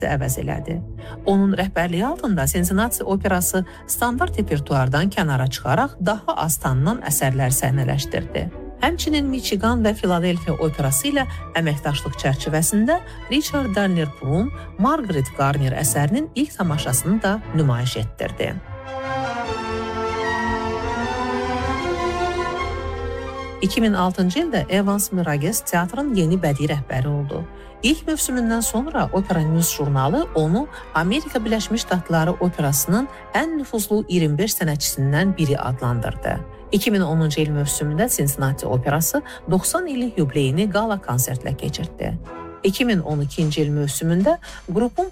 əvəz elədi. Onun rəhbərliyi altında Cincinnati operası standart repertuardan kənara çıxaraq daha az tanınan əsərlər səhnələşdirdi. Həmçinin Michigan və Filadelfiya operası ilə əməkdaşlıq çərçivəsində Richard Darner Prum, Margaret Garner əsərinin ilk tamaşasını da nümayiş etdirdi. 2006-cı ildə Evans Mirages teatrın yeni bədii rəhbəri oldu. İlk mövsümündən sonra Opera News jurnalı onu Amerika Birləşmiş Ştatları operasının ən nüfuzlu 25 sənətçisindən biri adlandırdı. 2010-cu il mövsümündə Cincinnati operası 90 illik yubileyini qala konsertlə keçirdi. 2012-ci il mövsümündə qrupun